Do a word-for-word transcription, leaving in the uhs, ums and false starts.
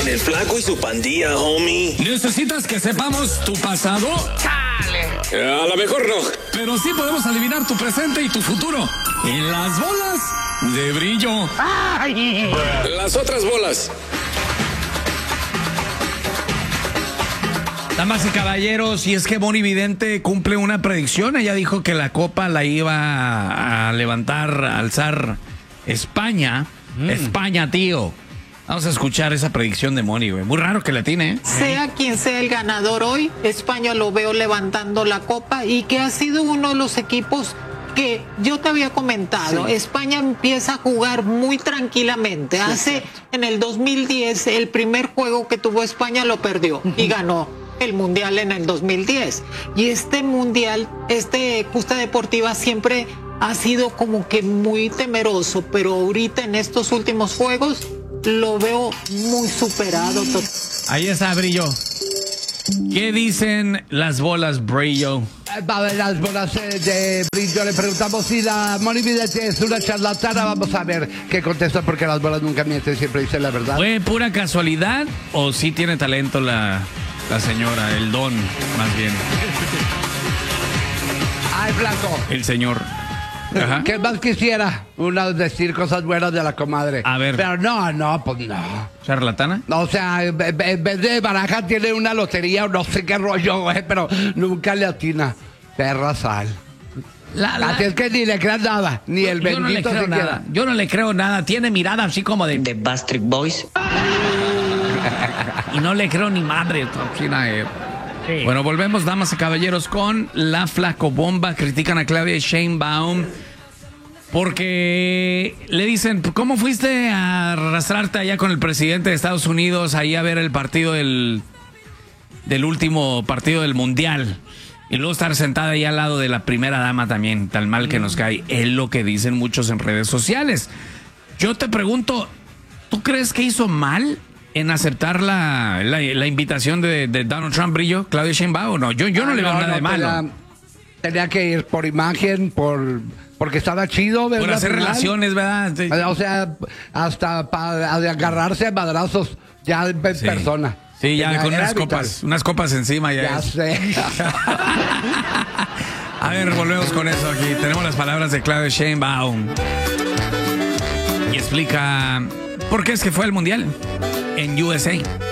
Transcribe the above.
el Flaco y su pandilla, homie. ¿Necesitas que sepamos tu pasado? ¡Chale! A lo mejor no. Pero sí podemos adivinar tu presente y tu futuro. En las bolas de brillo. ¡Ay! Las otras bolas. Damas y caballeros, y es que Moni Vidente cumple una predicción. Ella dijo que la copa la iba a levantar, a alzar España. Mm. España, tío. Vamos a escuchar esa predicción de Moni, güey. Muy raro que la tiene, ¿eh? Sea quien sea el ganador hoy, España lo veo levantando la copa y que ha sido uno de los equipos que yo te había comentado. Sí. España empieza a jugar muy tranquilamente. Sí, Hace, en el dos mil diez, el primer juego que tuvo España lo perdió y ganó el mundial en el dos mil diez. Y este mundial, este Justa Deportiva siempre ha sido como que muy temeroso, pero ahorita en estos últimos juegos lo veo muy superado. Ahí está, Brillo. ¿Qué dicen las bolas, Brillo? A ver, las bolas de Brillo, le preguntamos si la Moni Vidente es una charlatana. Vamos a ver qué contesta, porque las bolas nunca mienten, siempre dicen la verdad. ¿Fue pura casualidad o sí tiene talento la... La señora, el don, más bien. Ay, Blanco. El señor. Ajá. ¿Qué más quisiera? Una decir cosas buenas de la comadre. A ver. Pero no, no, pues no. ¿Charlatana? O sea, en vez de baraja tiene una lotería o no sé qué rollo, güey, pero nunca le atina. Perra sal. La, la... Así es que ni le creas nada, ni el yo bendito no se nada. Yo no le creo nada. Tiene mirada así como de... The Backstreet Boys. Y no le creo ni madre. Sí. Bueno, volvemos, damas y caballeros, con la flacobomba. Critican a Claudia Sheinbaum porque le dicen, ¿cómo fuiste a arrastrarte allá con el presidente de Estados Unidos ahí a ver el partido del, del último partido del Mundial? Y luego estar sentada ahí al lado de la primera dama también, tan mal que nos cae. Es lo que dicen muchos en redes sociales. Yo te pregunto, ¿tú crees que hizo mal en aceptar la, la, la invitación de, de Donald Trump, Brillo, Claudia Sheinbaum? No, yo, yo no, no le veo no, nada no, de malo. Tenía, tenía que ir por imagen, por porque estaba chido, ¿verdad? Por hacer relaciones, ¿verdad? Sí. O sea, hasta para agarrarse a madrazos ya en sí. persona. Sí, ya tenía, con unas vital. copas, unas copas encima ya. Ya es. sé. A ver, volvemos con eso aquí. Tenemos las palabras de Claudia Sheinbaum. Y explica por qué es que fue al Mundial en U S A.